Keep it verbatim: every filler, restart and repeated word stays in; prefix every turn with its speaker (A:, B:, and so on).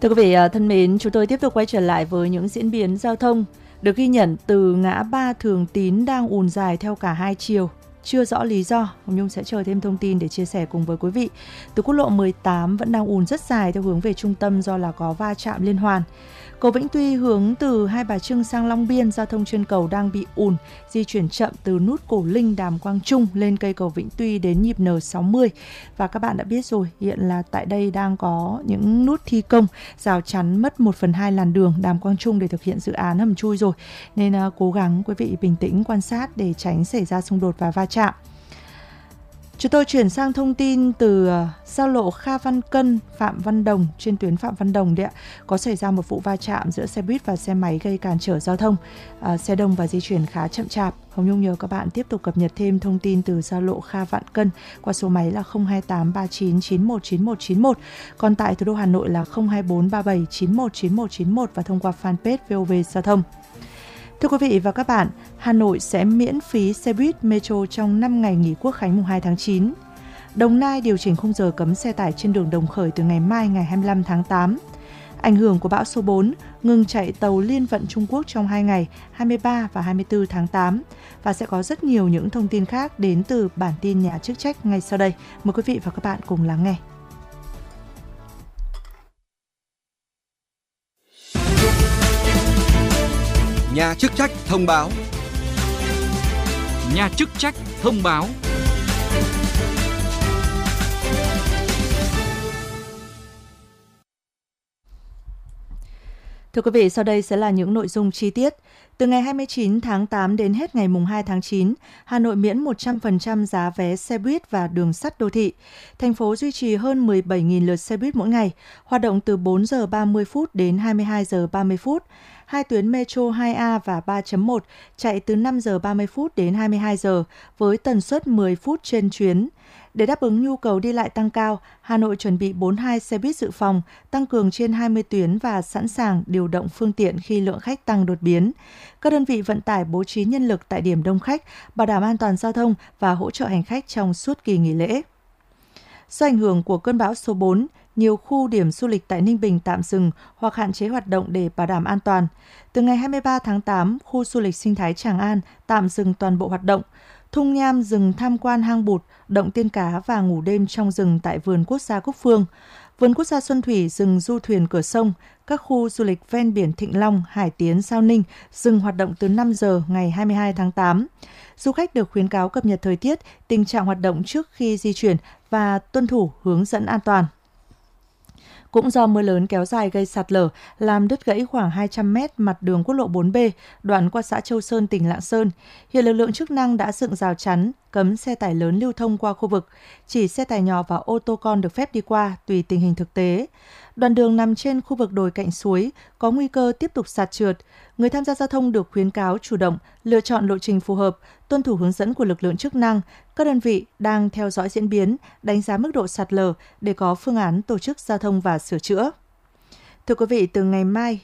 A: Thưa quý vị thân mến, chúng tôi tiếp tục quay trở lại với những diễn biến giao thông được ghi nhận từ ngã ba Thường Tín đang ùn dài theo cả hai chiều. Chưa rõ lý do, Hồng Nhung sẽ chờ thêm thông tin để chia sẻ cùng với quý vị. Từ quốc lộ mười tám vẫn đang ùn rất dài theo hướng về trung tâm do là có va chạm liên hoàn. Cầu Vĩnh Tuy hướng từ Hai Bà Trưng sang Long Biên, giao thông trên cầu đang bị ùn, di chuyển chậm từ nút Cổ Linh Đàm Quang Trung lên cây cầu Vĩnh Tuy đến nhịp N sáu mươi. Và các bạn đã biết rồi, hiện là tại đây đang có những nút thi công, rào chắn mất một phần hai làn đường Đàm Quang Trung để thực hiện dự án hầm chui rồi. Nên uh, cố gắng quý vị bình tĩnh quan sát để tránh xảy ra xung đột và va chạm. Chúng tôi chuyển sang thông tin từ giao lộ Kha Văn Cân, Phạm Văn Đồng trên tuyến Phạm Văn Đồng đấy ạ. Có xảy ra một vụ va chạm giữa xe buýt và xe máy gây cản trở giao thông. À, xe đông và di chuyển khá chậm chạp. Hồng Nhung nhờ các bạn tiếp tục cập nhật thêm thông tin từ giao lộ Kha Vạn Cân qua số máy là không hai tám ba chín chín một chín một chín một. Còn tại thủ đô Hà Nội là không hai bốn ba bảy chín một chín một chín một và thông qua fanpage vê o vê Giao thông. Thưa quý vị và các bạn, Hà Nội sẽ miễn phí xe buýt metro trong năm ngày nghỉ Quốc khánh mùng hai tháng chín. Đồng Nai điều chỉnh khung giờ cấm xe tải trên đường Đồng Khởi từ ngày mai ngày hai mươi lăm tháng tám. Ảnh hưởng của bão số bốn, ngừng chạy tàu liên vận Trung Quốc trong hai ngày hai mươi ba và hai mươi tư tháng tám. Và sẽ có rất nhiều những thông tin khác đến từ bản tin nhà chức trách ngay sau đây. Mời quý vị và các bạn cùng lắng nghe.
B: Nhà chức trách thông báo.
C: Nhà chức trách thông báo.
A: Thưa quý vị, sau đây sẽ là những nội dung chi tiết. Từ ngày hai mươi chín tháng tám đến hết ngày mùng hai tháng chín, Hà Nội miễn một trăm phần trăm giá vé xe buýt và đường sắt đô thị. Thành phố duy trì hơn mười bảy nghìn lượt xe buýt mỗi ngày, hoạt động từ bốn giờ ba mươi phút đến hai mươi hai giờ ba mươi phút. Hai tuyến Metro hai A và ba chấm một chạy từ năm giờ ba mươi phút đến hai mươi hai giờ với tần suất mười phút trên chuyến. Để đáp ứng nhu cầu đi lại tăng cao, Hà Nội chuẩn bị bốn mươi hai xe buýt dự phòng, tăng cường trên hai mươi tuyến và sẵn sàng điều động phương tiện khi lượng khách tăng đột biến. Các đơn vị vận tải bố trí nhân lực tại điểm đông khách, bảo đảm an toàn giao thông và hỗ trợ hành khách trong suốt kỳ nghỉ lễ. Do ảnh hưởng của cơn bão số bốn, nhiều khu điểm du lịch tại Ninh Bình tạm dừng hoặc hạn chế hoạt động để bảo đảm an toàn. Từ ngày hai mươi ba tháng tám, khu du lịch sinh thái Tràng An tạm dừng toàn bộ hoạt động. Thung Nham dừng tham quan hang Bụt, động tiên cá và ngủ đêm trong rừng tại vườn quốc gia Cúc Phương. Vườn quốc gia Xuân Thủy dừng du thuyền cửa sông. Các khu du lịch ven biển Thịnh Long, Hải Tiến, Sao Ninh dừng hoạt động từ năm giờ ngày hai mươi hai tháng tám. Du khách được khuyến cáo cập nhật thời tiết, tình trạng hoạt động trước khi di chuyển và tuân thủ hướng dẫn an toàn. Cũng do mưa lớn kéo dài gây sạt lở, làm đứt gãy khoảng hai trăm mét mặt đường quốc lộ bốn B, đoạn qua xã Châu Sơn, tỉnh Lạng Sơn. Hiện lực lượng chức năng đã dựng rào chắn, cấm xe tải lớn lưu thông qua khu vực. Chỉ xe tải nhỏ và ô tô con được phép đi qua, tùy tình hình thực tế. Đoạn đường nằm trên khu vực đồi cạnh suối, có nguy cơ tiếp tục sạt trượt. Người tham gia giao thông được khuyến cáo chủ động, lựa chọn lộ trình phù hợp, tuân thủ hướng dẫn của lực lượng chức năng. Các đơn vị đang theo dõi diễn biến, đánh giá mức độ sạt lở để có phương án tổ chức giao thông và sửa chữa. Thưa quý vị, từ ngày mai